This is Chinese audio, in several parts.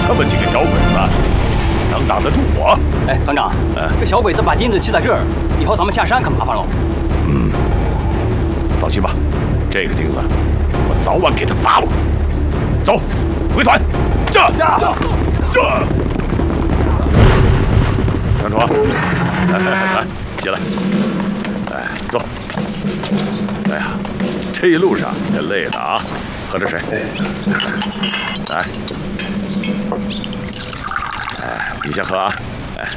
这么几个小鬼子，能挡得住我？ 哎，团长，这小鬼子把钉子系在这儿，以后咱们下山可麻烦了。 放心吧，这个钉子我早晚给他扒了。走，回团，这。张楚，来，起来，哎，走。哎呀，这一路上也累了啊，喝点水。来，哎，你先喝啊，哎。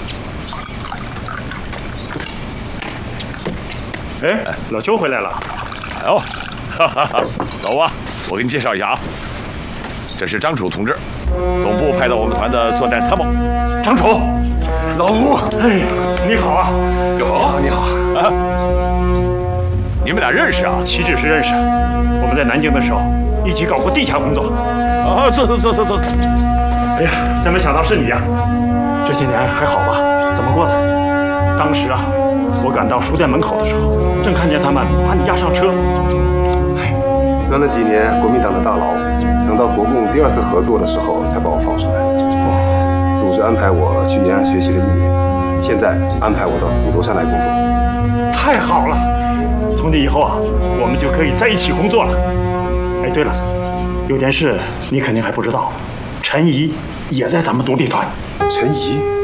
哎，老邱回来了。 哎呦，哈哈，老吴啊，我给你介绍一下啊，这是张楚同志，总部派到我们团的作战参谋。 张楚， 老吴， 哎，你好啊！ 你好啊，你们俩认识啊？ 岂止是认识，我们在南京的时候一起搞过地下工作。 啊，走。 哎呀，真没想到是你呀！这些年还好吧？怎么过的？当时啊，我赶到书店门口的时候，正看见他们把你押上车。 哎，蹲了几年国民党的大牢，等到国共第2次合作的时候，才把我放出来。组织安排我去延安学习了1年，现在安排我到虎头山来工作。 太好了！从今以后啊，我们就可以在一起工作了。哎，对了，有件事你肯定还不知道，陈怡也在咱们独立团。 陈怡。